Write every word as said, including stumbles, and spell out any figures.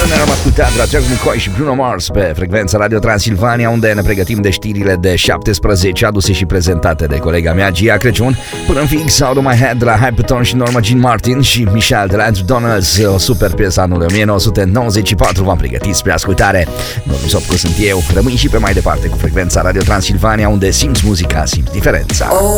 ne-am ascultat la Jack McCoy și Bruno Mars pe frecvența Radio Transilvania, unde ne pregătim de știrile de șaptesprezece, aduse și prezentate de colega mea Gia Crăciun. Până în fix, Out of My Head de la Hypertone și Norma Jean Martin și Michelle de la Andrew Donalds, o super piesă anului nouăsprezece nouăzeci și patru. V-am pregătit spre ascultare. Normi Sopcu sunt eu. Rămâi și pe mai departe cu frecvența Radio Transilvania, unde simți muzica, simți diferența.